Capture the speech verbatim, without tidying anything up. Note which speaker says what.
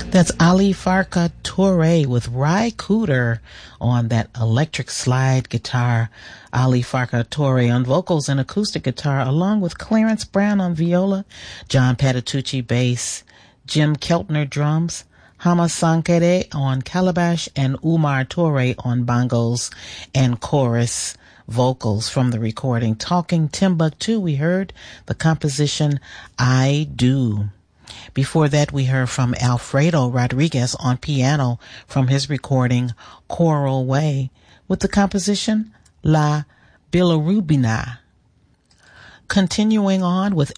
Speaker 1: That's Ali Farka Touré with Ry Cooder on that electric slide guitar. Ali Farka Touré on vocals and acoustic guitar, along with Clarence Brown on viola, John Patitucci bass, Jim Keltner drums, Hama Sankere on calabash, and Umar Touré on bongos and chorus vocals from the recording. Talking Timbuktu, we heard the composition I Do. Before that, we heard from Alfredo Rodriguez on piano from his recording Choral Way with the composition La Bilirubina. Continuing on with